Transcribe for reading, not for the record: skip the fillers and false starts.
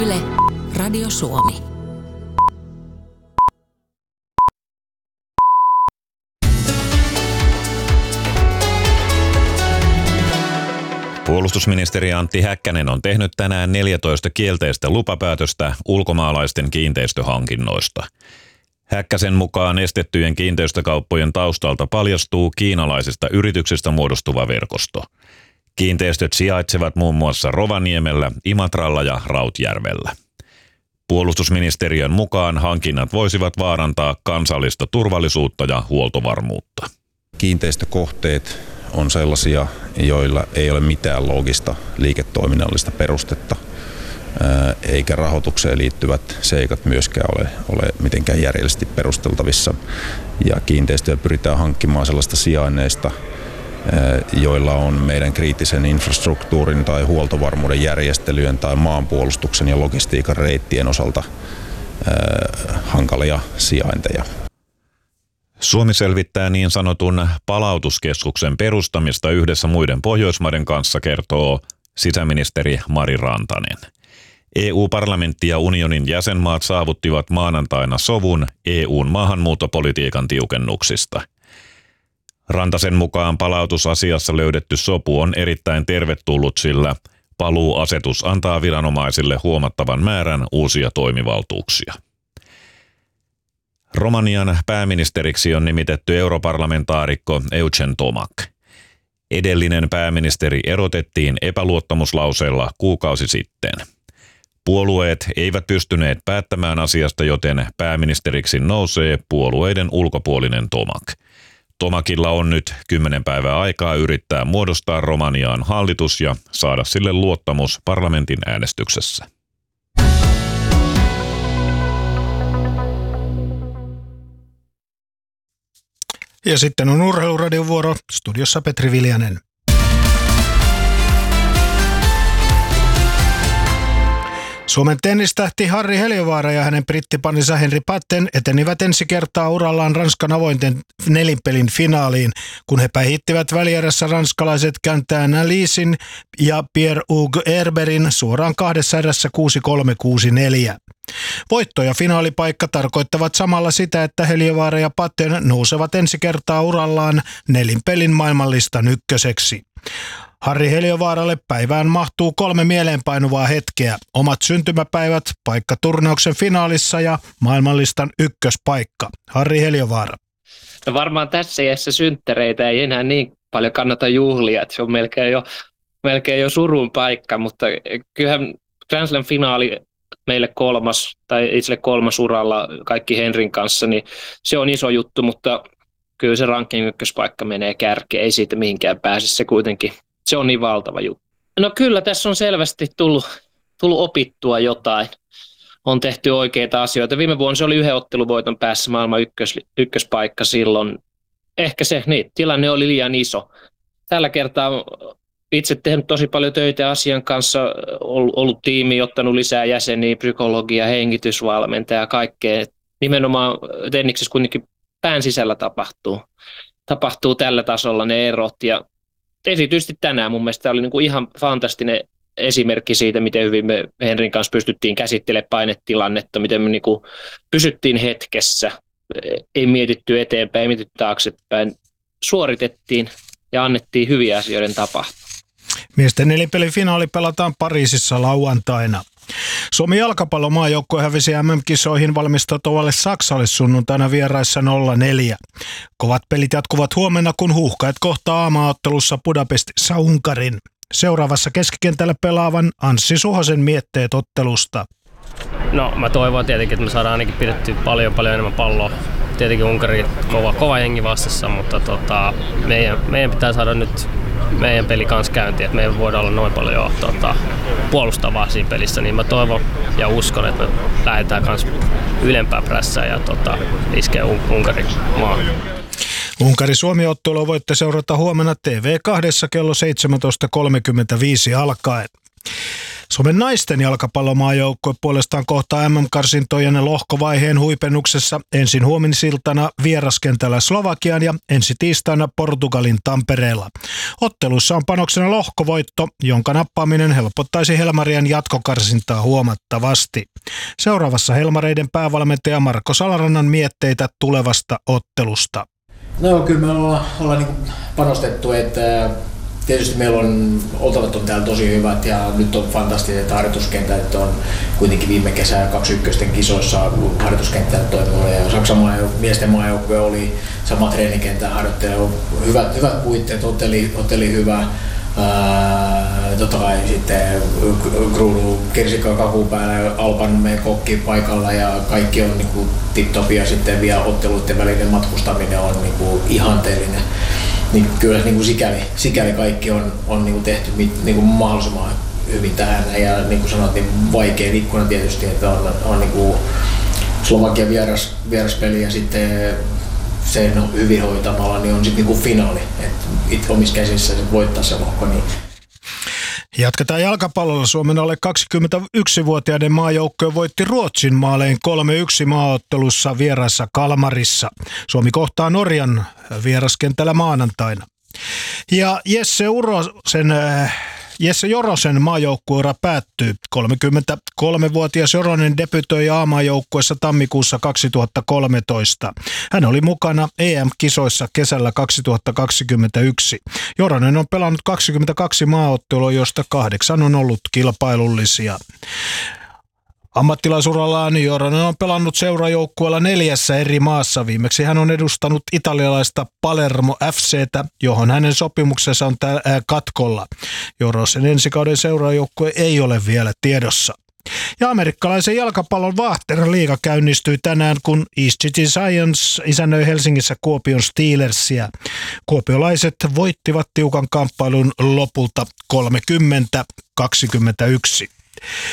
Yle, Radio Suomi. Puolustusministeri Antti Häkkänen on tehnyt tänään 14 kielteistä lupapäätöstä ulkomaalaisten kiinteistöhankinnoista. Häkkäsen mukaan estettyjen kiinteistökauppojen taustalta paljastuu kiinalaisista yrityksistä muodostuva verkosto. Kiinteistöt sijaitsevat muun muassa Rovaniemellä, Imatralla ja Rautjärvellä. Puolustusministeriön mukaan hankinnat voisivat vaarantaa kansallista turvallisuutta ja huoltovarmuutta. Kiinteistökohteet on sellaisia, joilla ei ole mitään loogista liiketoiminnallista perustetta, eikä rahoitukseen liittyvät seikat myöskään ole mitenkään järjellisesti perusteltavissa. Ja kiinteistöjä pyritään hankkimaan sellaista sijainneista, joilla on meidän kriittisen infrastruktuurin tai huoltovarmuuden järjestelyjen tai maanpuolustuksen ja logistiikan reittien osalta hankalia sijainteja. Suomi selvittää niin sanotun palautuskeskuksen perustamista yhdessä muiden Pohjoismaiden kanssa, kertoo sisäministeri Mari Rantanen. EU-parlamentti ja unionin jäsenmaat saavuttivat maanantaina sovun EU:n maahanmuuttopolitiikan tiukennuksista. Rantasen mukaan palautusasiassa löydetty sopu on erittäin tervetullut, sillä paluuasetus antaa viranomaisille huomattavan määrän uusia toimivaltuuksia. Romanian pääministeriksi on nimitetty europarlamentaarikko Eugen Tomac. Edellinen pääministeri erotettiin epäluottamuslauseella kuukausi sitten. Puolueet eivät pystyneet päättämään asiasta, joten pääministeriksi nousee puolueiden ulkopuolinen Tomac. Tomacilla on nyt 10 päivää aikaa yrittää muodostaa Romaniaan hallitus ja saada sille luottamus parlamentin äänestyksessä. Ja sitten on Urheiluradion vuoro, studiossa Petri Viljanen. Suomen tennistähti Harri Heliövaara ja hänen brittipaninsa Henri Patten etenivät ensi kertaa urallaan Ranskan avointen nelinpelin finaaliin, kun he päihittivät välierässä ranskalaiset Quentin Alisin ja Pierre-Hugues Herberin suoraan 2 erässä 6-3, 6-4. Voitto ja finaalipaikka tarkoittavat samalla sitä, että Heliövaara ja Patten nousevat ensi kertaa urallaan nelinpelin maailmanlistan ykköseksi. Harri Heliövaaralle päivään mahtuu 3 mieleenpainuvaa hetkeä. Omat syntymäpäivät, paikka turnauksen finaalissa ja maailmanlistan ykköspaikka. Harri Heliövaara. No varmaan tässä iässä synttäreitä ei enää niin paljon kannata juhlia, että se on melkein jo surun paikka, mutta kyllähän Grand Slam finaali meille 3. tai itselle 3. uralla kaikki Henrin kanssa, niin se on iso juttu, mutta kyllä se ranking ykköspaikka menee kärkeen, ei siitä mihinkään pääse, se kuitenkin, se on niin valtava juttu. No kyllä tässä on selvästi tullut opittua jotain, on tehty oikeita asioita. Viime vuonna se oli 1 otteluvoiton päässä maailman ykköspaikka silloin. Ehkä se tilanne oli liian iso. Tällä kertaa itse tehnyt tosi paljon töitä asian kanssa, ollut tiimi, ottanut lisää jäseniä, psykologia, hengitysvalmentaja ja kaikkea. Nimenomaan tenniksessä kuitenkin pään sisällä tapahtuu tällä tasolla ne erot. Ja erityisesti tänään mun mielestä oli niinku ihan fantastinen esimerkki siitä, miten hyvin me Henrin kanssa pystyttiin käsittelemään painetilannetta, miten me niinku pysyttiin hetkessä, ei mietitty eteenpäin, ei mietitty taaksepäin, suoritettiin ja annettiin hyviä asioiden tapahtua. Miesten nelinpelin finaali pelataan Pariisissa lauantaina. Suomen jalkapallomaajoukkue hävisi MM-kisoihin valmistautuvalle Saksalle sunnuntaina vieraissa 0-4. Kovat pelit jatkuvat huomenna, kun Huuhkajat kohtaa aamaottelussa Budapestissa Unkarin. Seuraavassa keskikentällä pelaavan Anssi Suhosen mietteet ottelusta. No mä toivon tietenkin, että me saadaan ainakin pidettyä paljon enemmän palloa. Tietenkin Unkari kova jengi vastassa, mutta meidän pitää saada nyt meidän peli kanssa käyntiin, että me ei voida olla noin paljon puolustavaa siinä pelissä, niin mä toivon ja uskon, että me lähdetään kanssa ylempää prässään ja iskee Unkarin maahan. Unkari-Suomi-ottelua voitte seurata huomenna TV2 kello 17.35 alkaen. Suomen naisten jalkapallomaajoukkue puolestaan kohtaa MM-karsintojen lohkovaiheen huipennuksessa ensin huomisiltana vieraskentällä Slovakian ja ensi tiistaina Portugalin Tampereella. Otteluissa on panoksena lohkovoitto, jonka nappaaminen helpottaisi Helmarien jatkokarsintaa huomattavasti. Seuraavassa Helmareiden päävalmentaja Marko Salarannan mietteitä tulevasta ottelusta. No kyllä me ollaan niin panostettu, että tietysti meillä on oltavat on täällä tosi hyvät ja nyt on fantastiset harjoituskentät, että on kuitenkin viime kesänä 21 kisoissa harjoituskenttät toiminut ja Saksan miesten maajoukkue oli sama treenikenttä harjoittelu, hyvät puitteet, otteli hyvä. Totta kai sitten Kruunu kirsikka kakun päällä, Alpan meidän kokki paikalla ja kaikki on niinku tip-top ja sitten vielä otteluiden välinen matkustaminen on niinku ihanteellinen. Niin kyllä niinku sikäli kaikki on niinku tehty niinku mahdollisimman hyvin tähän ja niin kuin sanoit, niin vaikea ikkuna tietysti, että on niinku Slovakian vieraspeli ja sitten sen hyvin hoitamalla niin on sitten niinku finaali, että omissa käsissä se voittaa se lohko. Niin. Jatketaan jalkapallolla. Suomen alle 21-vuotiaiden maajoukkue voitti Ruotsin maalein 3-1 maaottelussa vieraassa Kalmarissa. Suomi kohtaa Norjan vieraskentällä maanantaina. Ja Jesse Jorosen maajoukkueura päättyy. 33-vuotias Joronen debytoi A-maajoukkueessa tammikuussa 2013. Hän oli mukana EM-kisoissa kesällä 2021. Joronen on pelannut 22 maaottelua, josta 8 on ollut kilpailullisia. Ammattilaisurallaan Joronen on pelannut seurajoukkueella 4 eri maassa. Viimeksi hän on edustanut italialaista Palermo FC:tä, johon hänen sopimuksensa on katkolla. Jorosen ensikauden seurajoukkue ei ole vielä tiedossa. Ja amerikkalaisen jalkapallon Vaahtera-liiga käynnistyi tänään, kun East City Science isännöi Helsingissä Kuopion Steelersia. Kuopiolaiset voittivat tiukan kamppailun lopulta 30-21.